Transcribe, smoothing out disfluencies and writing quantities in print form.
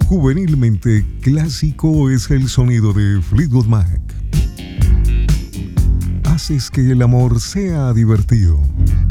Juvenilmente clásico es el sonido de Fleetwood Mac. Haces que el amor sea divertido.